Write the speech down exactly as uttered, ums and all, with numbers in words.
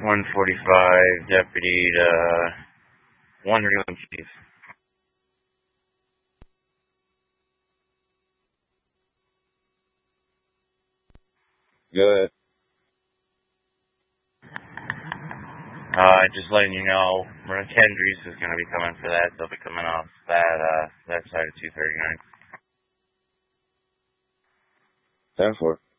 one forty-five, deputy to one reeling chief. Go ahead. Uh, just letting you know, Kendry's is going to be coming for that. They'll be coming off that, uh, that side of two thirty-nine. ten four.